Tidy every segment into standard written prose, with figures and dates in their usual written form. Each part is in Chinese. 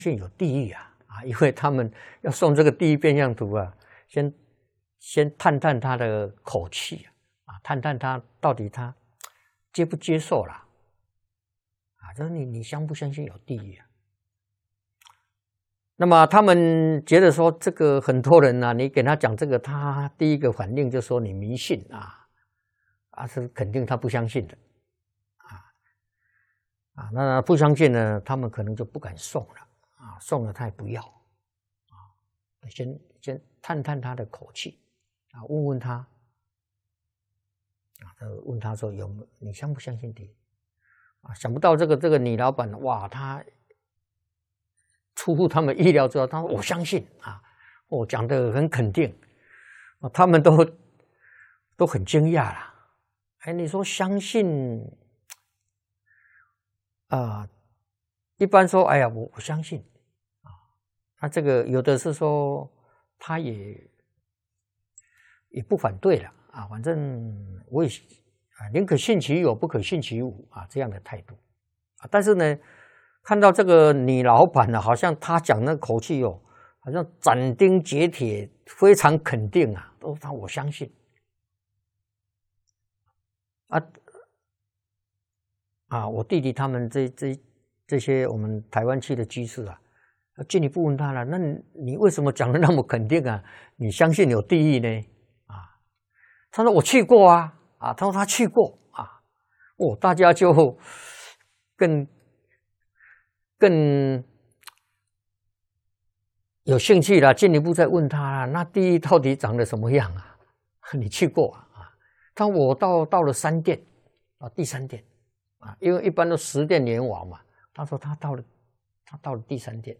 信有地狱因为他们要送这个地狱变相图先探探他的口气探探他到底他接不接受啦就是你相不相信有地狱那么他们觉得说这个很多人你给他讲这个，他第一个反应就说你迷信是肯定他不相信的那不相信呢，他们可能就不敢送了送了他也不要先探探他的口气问问他问他说你相不相信地狱想不到这个女老板哇，他出乎他们意料之外，他说我相信讲得很肯定他们都很惊讶啦你说相信一般说哎呀我相信这个有的是说他也不反对了反正我也宁可信其有不可信其无这样的态度但是呢看到这个女老板好像她讲那口气好像斩钉截铁非常肯定都说我相信我弟弟他们这些我们台湾区的居士进一步问他了，那你为什么讲的那么肯定你相信有地狱呢他说我去过他说他去过大家就更有兴趣了，进一步再问他那地狱到底长得什么样你去过他说我到了3殿第3殿因为一般都10殿阎王嘛，他说他到了第3殿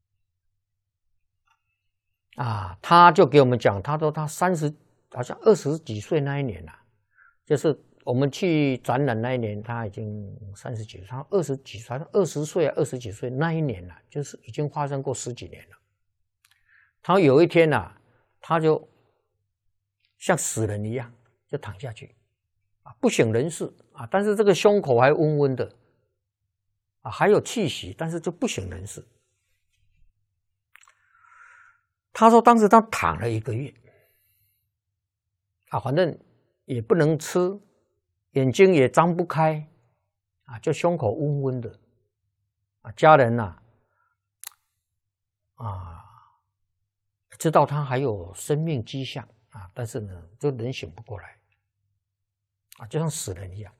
他就给我们讲，他说他好像20几岁那一年就是我们去展览那一年，他已经30几岁，他20几岁，20岁20几岁那一年就是已经发生过10几年了。他有一天他就像死人一样就躺下去不省人事但是这个胸口还温温的还有气息，但是就不省人事。他说当时他躺了1个月反正也不能吃，眼睛也张不开就胸口温温的家人知道他还有生命迹象但是呢就人醒不过来就像死人一样。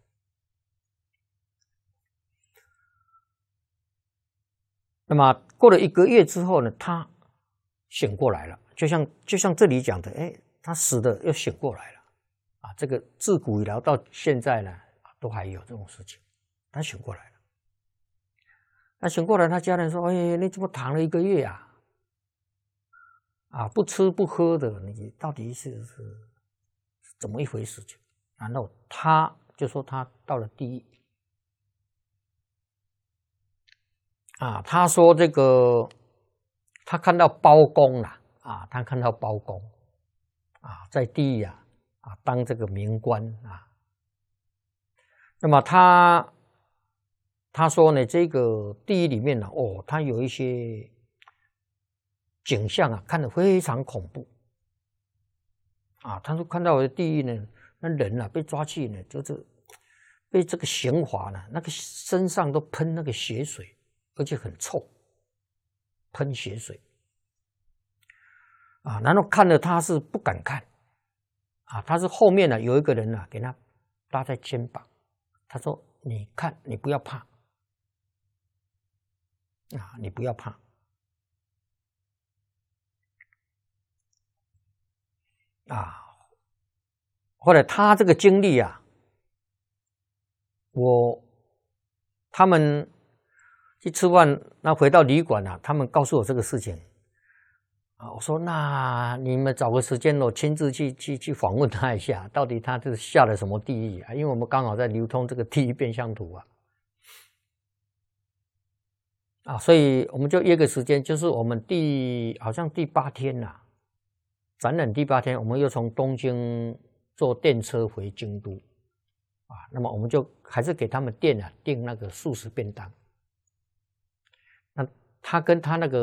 那么过了1个月之后呢，他醒过来了，就像这里讲的他死的又醒过来了这个自古以来到现在呢都还有这种事情。他醒过来了，他醒过来，他家人说你怎么躺了1个月不吃不喝的，你到底是怎么一回事情？然后他就说他到了地狱他说这个他看到包公了他看到包公在地狱当这个民官那么他说呢，这个地狱里面他有一些景象看得非常恐怖他说看到我的地狱呢，那人被抓去呢，就是被这个刑罚呢，那个身上都喷那个血水，而且很臭，喷血水然后看了他是不敢看他是后面有一个人给他搭在肩膀，他说你看你不要怕你不要怕后来他这个经历他们去吃饭，那回到旅馆他们告诉我这个事情我说那你们找个时间我亲自去访问他一下，到底他是下了什么地狱因为我们刚好在流通这个地狱变相图所以我们就约个时间，就是我们好像第8天展览第8天，我们又从东京坐电车回京都那么我们就还是给他们店订那个素食便当。那他跟他那个